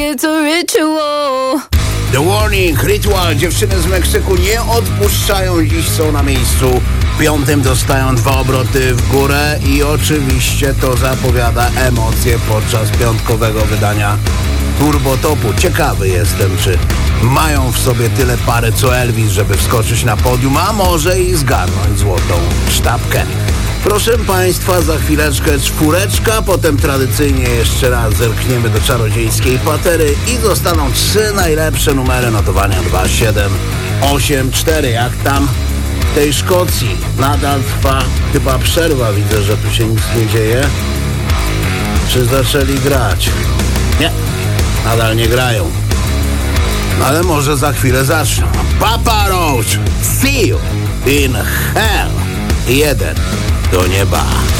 it's a ritual. The Warning, Ritual. Dziewczyny z Meksyku nie odpuszczają, dziś są na miejscu. W piątym dostają 2 obroty w górę i oczywiście to zapowiada emocje podczas piątkowego wydania Turbo Topu. Ciekawy jestem, czy mają w sobie tyle pary co Elvis, żeby wskoczyć na podium, a może i zgarnąć złotą sztabkę. Proszę Państwa, za chwileczkę 4, potem tradycyjnie jeszcze raz zerkniemy do czarodziejskiej patery i zostaną 3 najlepsze numery notowania 2, 7, 8, 4. Jak tam w tej Szkocji? Nadal trwa chyba przerwa, widzę, że tu się nic nie dzieje. Czy zaczęli grać? Nie, nadal nie grają. Ale może za chwilę zaczną. Papa Roach, See You in Hell. 1 do nieba.